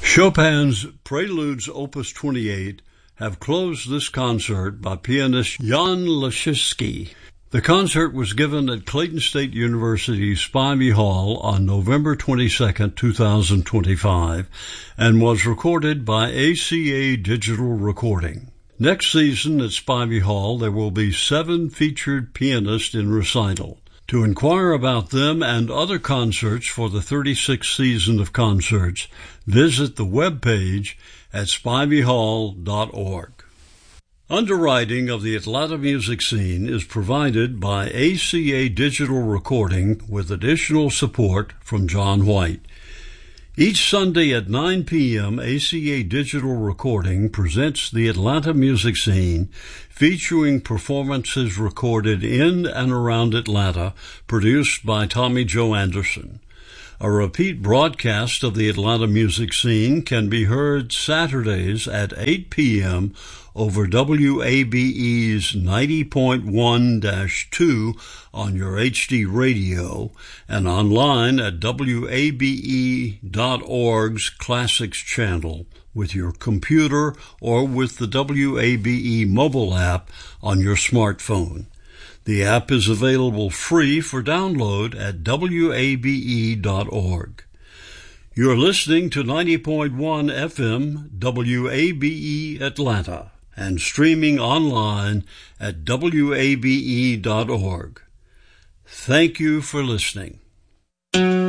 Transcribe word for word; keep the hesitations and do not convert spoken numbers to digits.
Chopin's Preludes Opus twenty-eight have closed this concert by pianist Jan Leszczynski. The concert was given at Clayton State University Spivey Hall on November twenty-second, two thousand twenty-five, and was recorded by A C A Digital Recording. Next season at Spivey Hall, there will be seven featured pianists in recital. To inquire about them and other concerts for the thirty-sixth season of concerts, visit the webpage at spivey hall dot org. Underwriting of the Atlanta music scene is provided by A C A Digital Recording with additional support from John White. Each Sunday at nine p.m., A C A Digital Recording presents the Atlanta music scene, featuring performances recorded in and around Atlanta, produced by Tommy Joe Anderson. A repeat broadcast of the Atlanta music scene can be heard Saturdays at eight p.m. over W A B E's ninety point one dash two on your H D radio and online at W A B E dot org's Classics channel with your computer or with the W A B E mobile app on your smartphone. The app is available free for download at W A B E dot org. You're listening to ninety point one F M W A B E Atlanta and streaming online at W A B E dot org. Thank you for listening.